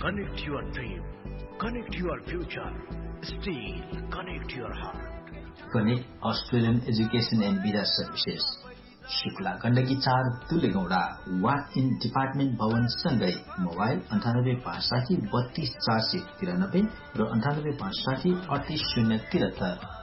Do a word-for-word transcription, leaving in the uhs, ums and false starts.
Connect your dream. Connect your future. Steel. Connect your heart. Connect Australian Education and Visa Services. Shukla Gandaki चार तुलेगौडा वा in department भवन सँगै mobile अन्ठानब्बे पाँच साठी बत्तीस चार सय तिरानब्बे र अन्ठानब्बे पाँच साठी अडतिस शून्य तिहत्तर